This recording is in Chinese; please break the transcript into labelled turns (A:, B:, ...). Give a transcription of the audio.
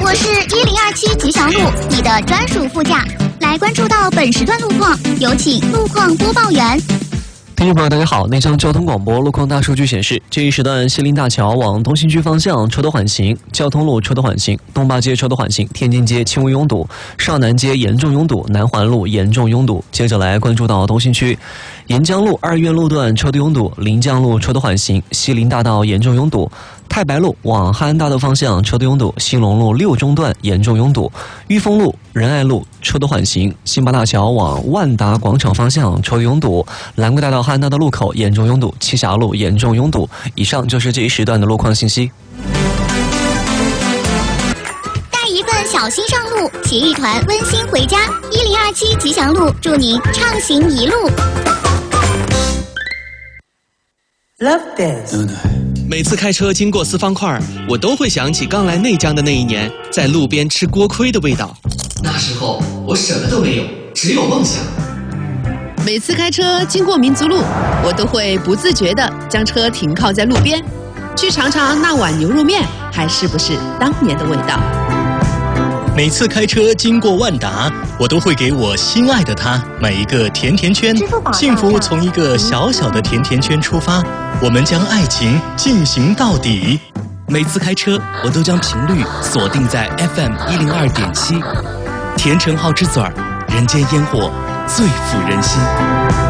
A: 我是1027吉祥路，你的专属副驾。来关注到本时段路况，有请路况播报员。
B: 听众朋友，大家好！内江交通广播路况大数据显示，这一时段西林大桥往东新区方向车多缓行，交通路车多缓行，东坝街车多缓行，天津街轻微拥堵，少南街严重拥堵，南环路严重拥堵。接着来关注到东新区，沿江路2院路段车多拥堵，临江路车多缓行，西林大道严重拥堵，太白路往汉安大道方向车多拥堵，兴隆路6中段严重拥堵，裕丰路、仁爱路车多缓行，新八大桥往万达广场方向车多拥堵，兰桂大道汉安大道路口严重拥堵，栖霞路严重拥堵。以上就是这一时段的路况信息。
A: 带一份小心上路，骑一团温馨回家。1027吉祥路，祝您畅行一路。
C: Love Dance。
D: 每次开车经过四方块，我都会想起刚来内江的那一年，在路边吃锅盔的味道。
E: 那时候我什么都没有，只有梦想。
F: 每次开车经过民族路，我都会不自觉地将车停靠在路边，去尝尝那碗牛肉面还是不是当年的味道。
G: 每次开车经过万达，我都会给我心爱的他买一个甜甜圈。幸福从一个小小的甜甜圈出发，我们将爱情进行到底。
H: 每次开车，我都将频率锁定在 FM 102.7，甜橙好之嘴儿，人间烟火最抚人心。